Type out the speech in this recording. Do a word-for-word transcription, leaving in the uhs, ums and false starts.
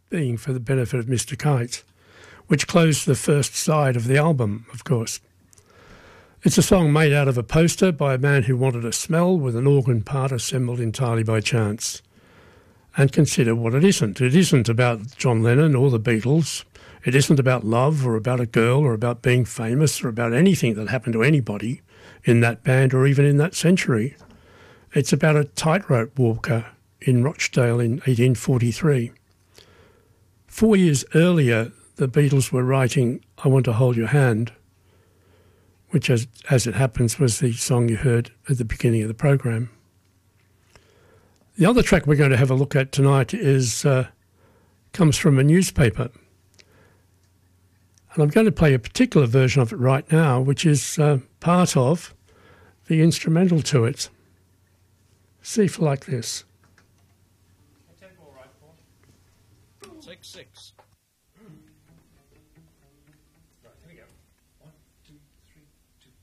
being for the benefit of Mister Kite, which closed the first side of the album, of course. It's a song made out of a poster by a man who wanted a smell with an organ part assembled entirely by chance. And consider what it isn't. It isn't about John Lennon or the Beatles. It isn't about love or about a girl or about being famous or about anything that happened to anybody in that band or even in that century. It's about a tightrope walker in Rochdale in eighteen forty-three. Four years earlier, the Beatles were writing I Want to Hold Your Hand, which, as, as it happens, was the song you heard at the beginning of the program. The other track we're going to have a look at tonight is uh, comes from a newspaper. And I'm going to play a particular version of it right now, which is uh, part of the instrumental to it. See if you like this. Tempo all right, Paul. Six, six.